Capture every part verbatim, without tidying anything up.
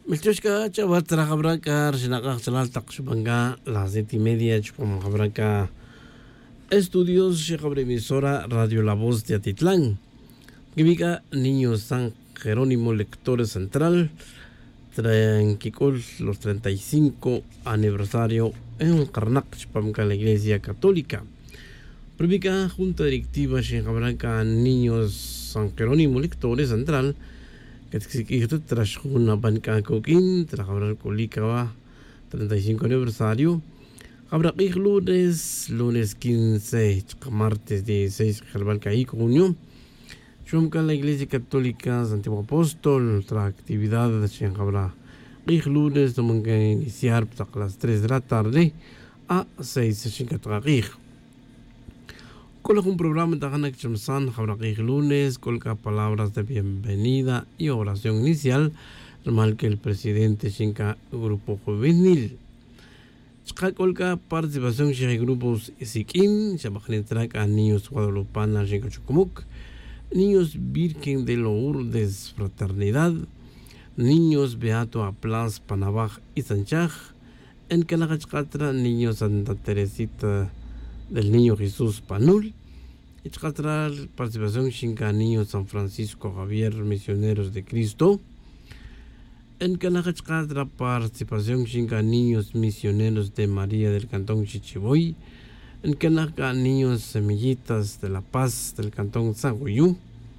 Milchoshka chavat trajabraca, Arsenaka, Salaltak, Shubanga, las siete y media, Chupamajabraca, Estudios, Shekabremisora, Radio La Voz de Atitlán, Gibica, Niños San Jerónimo, Lector Central, Tranquicol, los treinta y cinco aniversario en Karnak, Chupamca, la Iglesia Católica. Privica, Junta Directiva, Shekabranca, Niños San Jerónimo, Lector Central, que se tras una banca coquín, tras hablar colícaba, treinta y cinco aniversario. Habrá lunes, lunes quince, martes dieciséis, Jalbalca y junio. Chumca la Iglesia Católica, Santiago Apóstol, otra actividad de habrá lunes, domingo iniciar a las tres de la tarde a seis de con un programa de Hanak Chamsan, habrá lunes, con palabras de bienvenida y oración inicial, normal que el presidente Shinka Grupo Juvenil. Colca participación de grupos Sikin, Shabajnetrak a niños Guadalupana, Shinka Chukumuk, niños Virgen de Lourdes Fraternidad, niños Beato Aplas Panabaj y Sanchaj, en Canagachcatra, niños Santa Teresita del Niño Jesús Panul, y participación Shinka Niños San Francisco Javier Misioneros de Cristo. En Canagachcatra, participación Shinka Niños Misioneros de María del Cantón Chichiboy. En Canaca, Niños Semillitas de la Paz del Cantón Saguyú.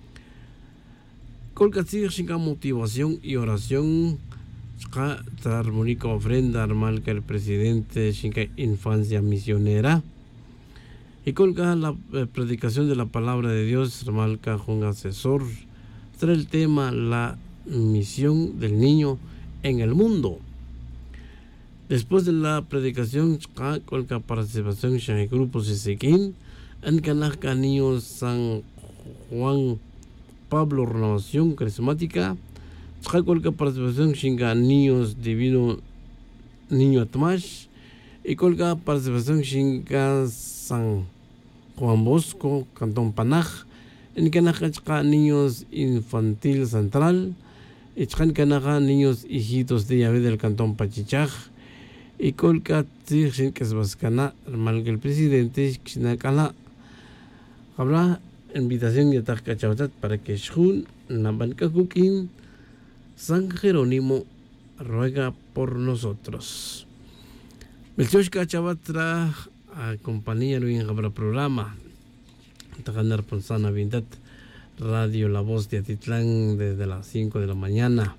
Colcatzig Shinka Motivación y Oración. Armónica ofrenda armal que el presidente Shinka Infancia Misionera. Y colga la eh, predicación de la palabra de Dios, Ramalca un asesor, trae el tema la misión del niño en el mundo. Después de la predicación, colga participación en grupos de Sequín, en Canaca Niños San Juan Pablo Renovación Carismática, colga participación en Niños Divino Niño Atmash, y colga participación en San Juan Bosco, Cantón Panaj, en Canajachca Niños Infantil Central, y Canaja Niños Hijitos de Yahvé del Cantón Pachichaj, y colga Tzirchin que es Vascana, hermano que el presidente Xinacala. Habrá invitación de Tajca Chavatat para que Shun, Nabanca Kukin, San Jerónimo ruega por nosotros. Melchoshka Chavatra a compañía en el programa Taganar Ponsana Vindat Radio La Voz de Atitlán desde las cinco de la mañana.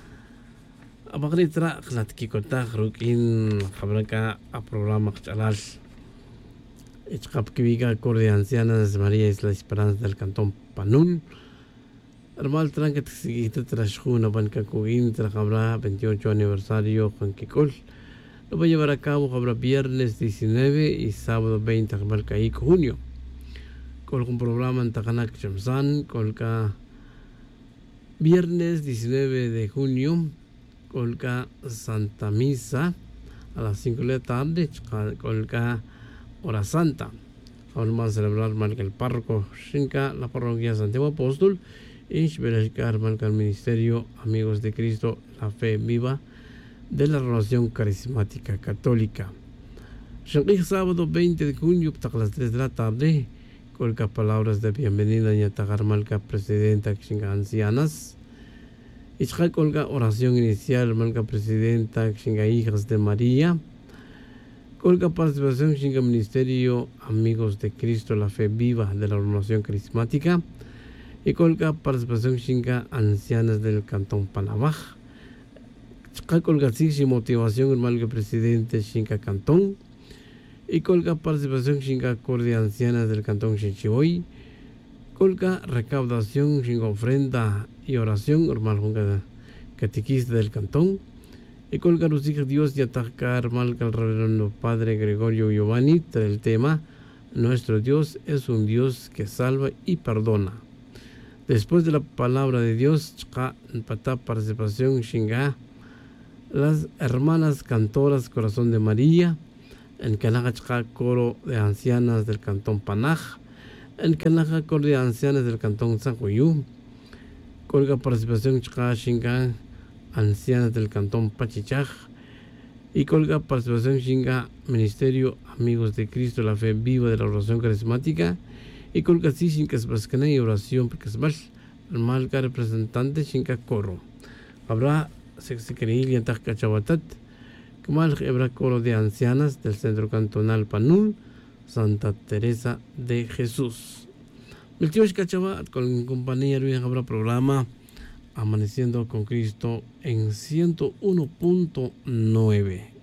A Bagritra Klatkikota Rukin Jabraca a programa Chalal Echkapkiviga Cor de Ancianas María es la Esperanza del Cantón Panún. Armal Tranket Sigita Trashuna Banca Cugin Trajabra veintiocho aniversario Juan Kikol. Lo va a llevar a cabo habrá viernes diecinueve y sábado veinte de junio. Con un programa en Taganak Chamsan, colca viernes diecinueve de junio, colca Santa Misa a las cinco de la tarde, colca Hora Santa. Ahora vamos a celebrar marca el párroco Shinka, la parroquia Santiago Apóstol, y Shbereshkar marca el ministerio Amigos de Cristo, la fe viva de la Renovación Carismática Católica. Shanghai sábado veinte de junio a las tres de la tarde, colca palabras de bienvenida y atacar malca presidenta Xinga Ancianas. Y colga oración inicial malca presidenta Xinga Hijas de María. Colga participación Xinga Ministerio Amigos de Cristo, la fe viva de la Renovación Carismática. Y colga participación Xinga Ancianas del Cantón Panabaj. Colga y motivación el mal presidente Xinca Cantón. Y colga participación Xinca Cor de Ancianas del Cantón Chichiboy. Colga recaudación Xinca ofrenda y oración normal junga catequista del Cantón. Y colga los hijos Dios y atacar mal al reverendo Padre Gregorio Giovanni el tema nuestro Dios es un Dios que salva y perdona. Después de la palabra de Dios, patá participación Xinga las hermanas cantoras Corazón de María, en Canajachca Coro de Ancianas del Cantón Panaj, en Canaja Coro de Ancianas del Cantón San Juyu, colga participación Chka Shinga ancianas del cantón Pachichaj, y colga participación chinga Ministerio Amigos de Cristo, la Fe Viva de la Oración Carismática, y colga sí chinga Sbascana y Oración Pecasbal, al malga representante chinga Coro. Habrá sexequeril y antacachabatat, Kamal hebra coro de ancianas del Centro Cantonal Panul, Santa Teresa de Jesús. Miltiosh Cachabat con compañía Ruiz habrá programa Amaneciendo con Cristo en ciento uno punto nueve.